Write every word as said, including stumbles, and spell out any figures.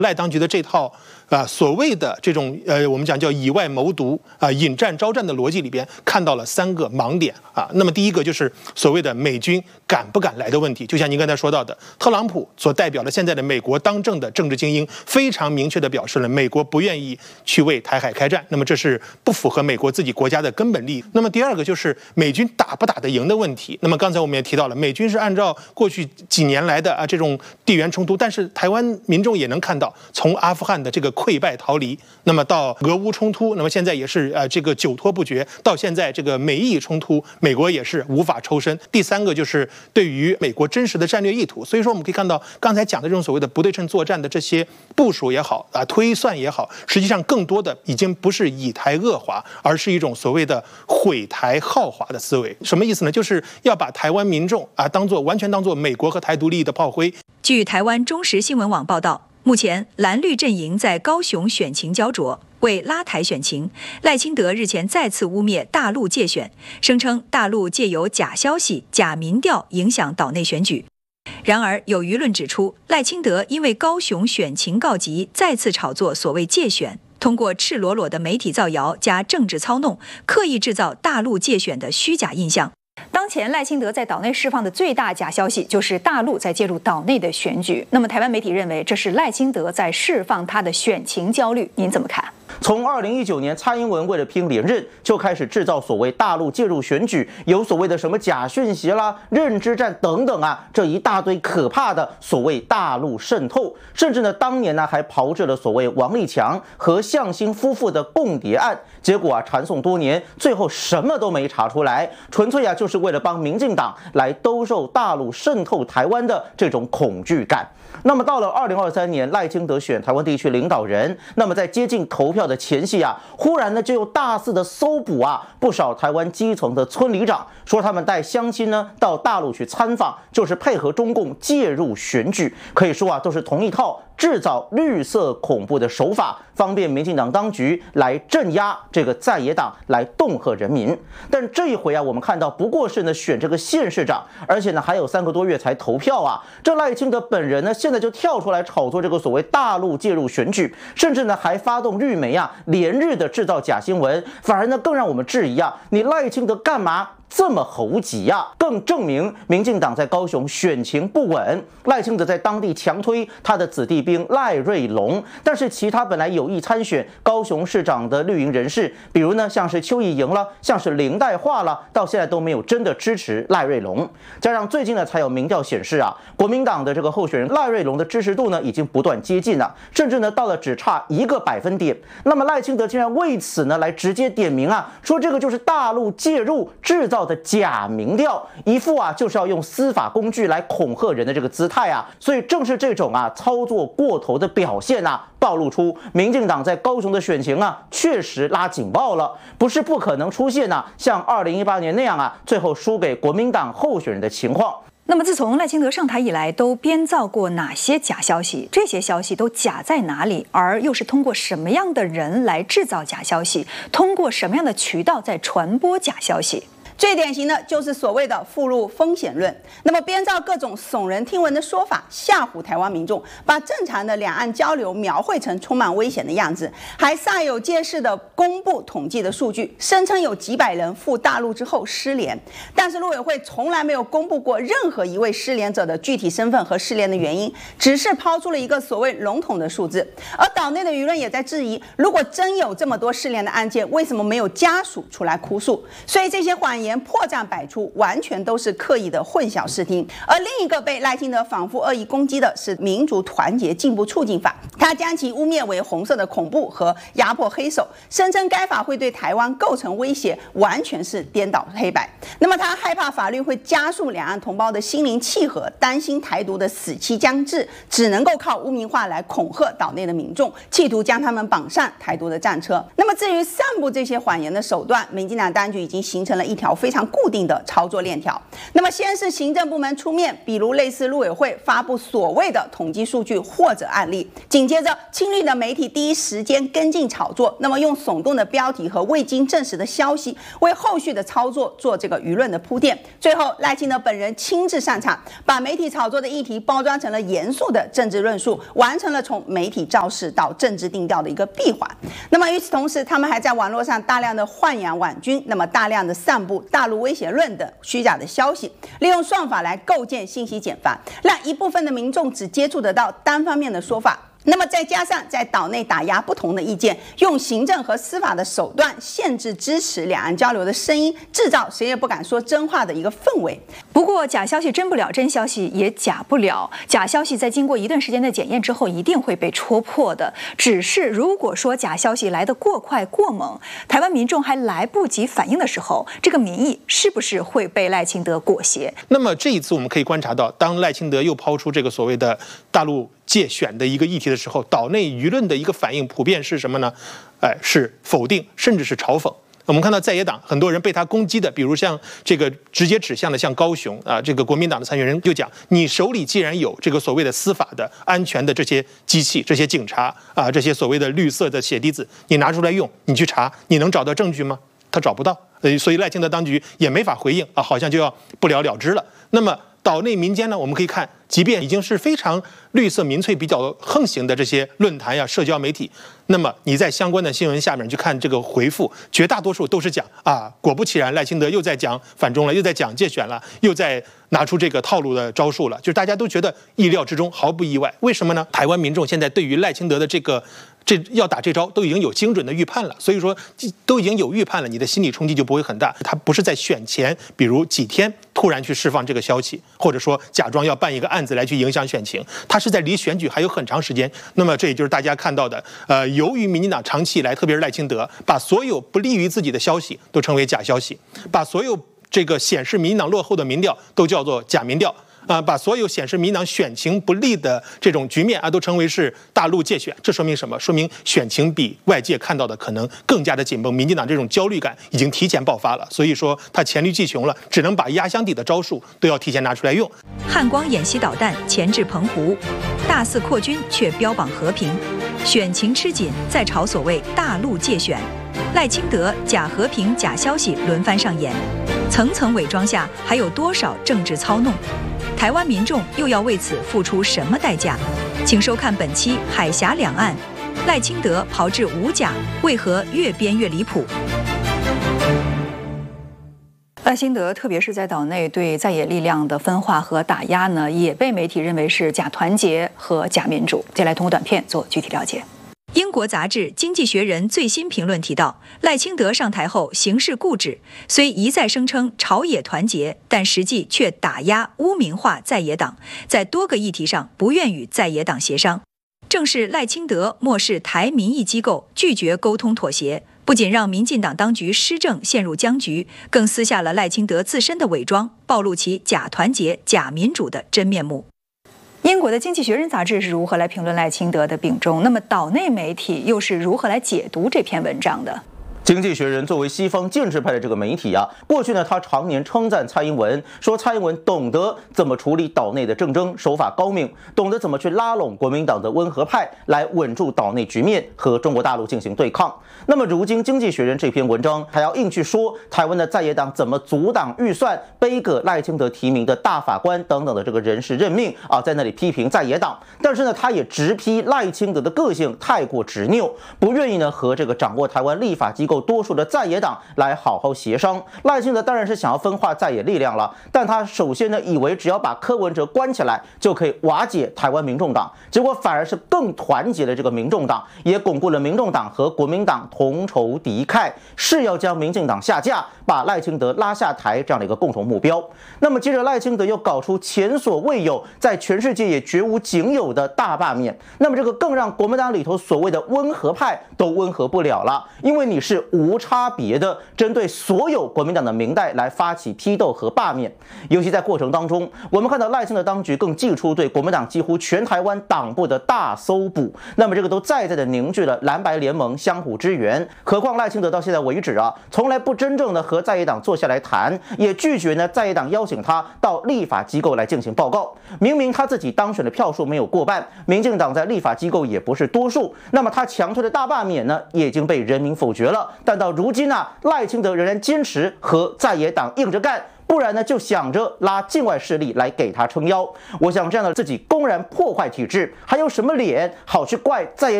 赖当局的这套啊所谓的这种呃我们讲叫以外谋独啊引战招战的逻辑里边，看到了三个盲点啊。那么第一个就是所谓的美军敢不敢来的问题，就像您刚才说到的，特朗普所代表的现在的美国当政的政治精英非常明确地表示了美国不愿意去为台海开战，那么这是不符合美国自己国家的根本利益。那么第二个就是美军打不打得赢的问题。那么刚才我们也提到了，美军是按照过去几年来的啊这种地缘冲突，但是台湾民众也能看到，从阿富汗的这个溃败逃离，那么到俄乌冲突，那么现在也是呃这个久拖不决，到现在这个美意冲突，美国也是无法抽身。第三个就是对于美国真实的战略意图，所以说我们可以看到刚才讲的这种所谓的不对称作战的这些部署也好啊推算也好，实际上更多的已经不是以台遏华，而是一种所谓的毁台耗华的思维。什么意思呢？就是要把台湾民众啊当做完全当做美国和台独利益的炮灰。 据台湾中时新闻网报道，目前蓝绿阵营在高雄选情焦灼，为拉台选情，赖清德日前再次污蔑大陆借选，声称大陆借由假消息、假民调影响岛内选举。然而，有舆论指出，赖清德因为高雄选情告急，再次炒作所谓借选，通过赤裸裸的媒体造谣加政治操弄，刻意制造大陆借选的虚假印象。当前赖清德在岛内释放的最大假消息，就是大陆在介入岛内的选举。那么，台湾媒体认为这是赖清德在释放他的选情焦虑，您怎么看？ 从二零一九年蔡英文为了拼连任，就开始制造所谓大陆介入选举，有所谓的什么假讯息啦、认知战等等啊，这一大堆可怕的所谓大陆渗透，甚至呢，当年呢还炮制了所谓王立强和向心夫妇的共谍案，结果啊传送多年，最后什么都没查出来，纯粹啊就是为了帮民进党来兜售大陆渗透台湾的这种恐惧感。那么到了二零二三年，赖清德选台湾地区领导人，那么在接近投票的前夕啊，忽然呢就又大肆的搜捕啊不少台湾基层的村里长，说他们带乡亲呢到大陆去参访，就是配合中共介入选举，可以说啊都是同一套制造绿色恐怖的手法，方便民进党当局来镇压这个在野党，来恫吓人民。但这一回啊，我们看到不过是呢选这个县市长，而且呢还有三个多月才投票啊，这赖清德本人呢现在就跳出来炒作这个所谓大陆介入选举，甚至呢还发动绿媒啊连日的制造假新闻，反而呢更让我们质疑啊，你赖清德干嘛这么猴急呀、啊？更证明民进党在高雄选情不稳。赖清德在当地强推他的子弟兵赖瑞隆，但是其他本来有意参选高雄市长的绿营人士，比如呢像是邱意莹了，像是林岱樺了，到现在都没有真的支持赖瑞隆。加上最近呢才有民调显示啊，国民党的这个候选人赖瑞隆的支持度呢已经不断接近了，甚至呢到了只差一个百分点。那么赖清德竟然为此呢来直接点名啊，说这个就是大陆介入制造的假民调，一副啊就是要用司法工具来恐吓人的这个姿态啊，所以正是这种啊操作过头的表现啊，暴露出民进党在高雄的选情啊确实拉警报了，不是不可能出现啊像二零一八年那样啊最后输给国民党候选人的情况。 那么自从赖清德上台以来，都编造过哪些假消息？这些消息都假在哪里？而又是通过什么样的人来制造假消息？通过什么样的渠道在传播假消息？ 最典型的就是所谓的附录风险论，那么编造各种耸人听闻的说法，吓唬台湾民众，把正常的两岸交流描绘成充满危险的样子，还煞有介事的公布统计的数据，声称有几百人赴大陆之后失联，但是陆委会从来没有公布过任何一位失联者的具体身份和失联的原因，只是抛出了一个所谓笼统的数字。而岛内的舆论也在质疑，如果真有这么多失联的案件，为什么没有家属出来哭诉？所以这些谎言破绽百出，完全都是刻意的混淆视听。而另一个被赖清德反复恶意攻击的是民族团结进步促进法，他将其污蔑为红色的恐怖和压迫黑手，声称该法会对台湾构成威胁，完全是颠倒黑白。那么他害怕法律会加速两岸同胞的心灵契合，担心台独的死期将至，只能够靠污名化来恐吓岛内的民众，企图将他们绑上台独的战车。那么至于散布这些谎言的手段，民进党当局已经形成了一条非常固定的操作链条。那么先是行政部门出面，比如类似陆委会发布所谓的统计数据或者案例，紧接着亲绿的媒体第一时间跟进炒作，那么用耸动的标题和未经证实的消息为后续的操作做这个舆论的铺垫。最后赖清德本人亲自上场，把媒体炒作的议题包装成了严肃的政治论述，完成了从媒体造势到政治定调的一个闭环。那么与此同时，他们还在网络上大量的豢养婉君，那么大量的散布大陆威胁论等虚假的消息，利用算法来构建信息茧房，让一部分的民众只接触得到单方面的说法。那么再加上在岛内打压不同的意见，用行政和司法的手段限制支持两岸交流的声音，制造谁也不敢说真话的一个氛围。 不过假消息真不了，真消息也假不了。假消息在经过一段时间的检验之后，一定会被戳破的。只是如果说假消息来得过快过猛，台湾民众还来不及反应的时候，这个民意是不是会被赖清德裹挟？ 那么这一次我们可以观察到，当赖清德又抛出这个所谓的大陆介选的一个议题的时候，岛内舆论的一个反应普遍是什么呢？哎，是否定，甚至是嘲讽。我们看到在野党很多人被他攻击的，比如像这个直接指向的，像高雄啊，这个国民党的参选人就讲，你手里既然有这个所谓的司法的安全的这些机器、这些警察啊，这些所谓的绿色的血滴子，你拿出来用，你去查，你能找到证据吗？他找不到，呃，所以赖清德当局也没法回应啊，好像就要不了了之了。那么岛内民间呢，我们可以看，即便已经是非常绿色民粹比较横行的这些论坛呀、社交媒体，那么你在相关的新闻下面去看这个回复，绝大多数都是讲啊，果不其然，赖清德又在讲反中了，又在讲介选了，又在拿出这个套路的招数了，就是大家都觉得意料之中，毫不意外。为什么呢？台湾民众现在对于赖清德的这个这要打这招都已经有精准的预判了，所以说都已经有预判了，你的心理冲击就不会很大。他不是在选前，比如几天突然去释放这个消息，或者说假装要办一个案子来去影响选情，他是在离选举还有很长时间。那么这也就是大家看到的，呃，由于民进党长期以来，特别是赖清德，把所有不利于自己的消息都称为假消息，把所有这个显示民进党落后的民调都叫做假民调。啊，把所有显示民进党选情不利的这种局面啊，都称为是大陆介选，这说明什么？说明选情比外界看到的可能更加的紧绷，民进党这种焦虑感已经提前爆发了，所以说他黔驴技穷了，只能把压箱底的招数都要提前拿出来用。 汉光演习导弹前至澎湖，大肆扩军却标榜和平，选情吃紧，在炒所谓大陆介选，赖清德假和平假消息轮番上演，层层伪装下还有多少政治操弄？台湾民众又要为此付出什么代价？请收看本期《海峡两岸》，赖清德炮制无假，为何越编越离谱？赖清德特别是在岛内对在野力量的分化和打压呢，也被媒体认为是假团结和假民主。接下来通过短片做具体了解。英国杂志《经济学人》最新评论提到，赖清德上台后行事固执，虽一再声称朝野团结，但实际却打压污名化在野党，在多个议题上不愿与在野党协商。正是赖清德漠视台民意机构，拒绝沟通妥协，不仅让民进党当局施政陷入僵局，更撕下了赖清德自身的伪装，暴露其假团结、假民主的真面目。英国的《经济学人》杂志是如何来评论赖清德的病中？那么岛内媒体又是如何来解读这篇文章的？ 经济学人作为西方建制派的这个媒体啊，过去呢，他常年称赞蔡英文，说蔡英文懂得怎么处理岛内的政争，手法高明，懂得怎么去拉拢国民党的温和派，来稳住岛内局面，和中国大陆进行对抗。那么如今经济学人这篇文章还要硬去说台湾的在野党怎么阻挡预算，背个赖清德提名的大法官等等的这个人事任命啊，在那里批评在野党，但是呢，他也直批赖清德的个性太过执拗，不愿意呢和这个掌握台湾立法机构多数的在野党来好好协商。赖清德当然是想要分化在野力量了，但他首先呢以为只要把柯文哲关起来就可以瓦解台湾民众党，结果反而是更团结了这个民众党，也巩固了民众党和国民党同仇敌忾，是要将民进党下架，把赖清德拉下台这样的一个共同目标。那么接着赖清德又搞出前所未有，在全世界也绝无仅有的大罢免，那么这个更让国民党里头所谓的温和派都温和不了了，因为你是是无差别的针对所有国民党的民代来发起批斗和罢免。尤其在过程当中，我们看到赖清德当局更祭出对国民党几乎全台湾党部的大搜捕，那么这个都再再的凝聚了蓝白联盟相互支援。何况赖清德到现在为止啊，从来不真正的和在野党坐下来谈，也拒绝呢在野党邀请他到立法机构来进行报告。明明他自己当选的票数没有过半，民进党在立法机构也不是多数，那么他强推的大罢免呢，也已经被人民否决了。但到如今啊，赖清德仍然坚持和在野党硬着干。不然呢，就想着拉境外势力来给他撑腰。我想这样的自己公然破坏体制，还有什么脸好去怪在野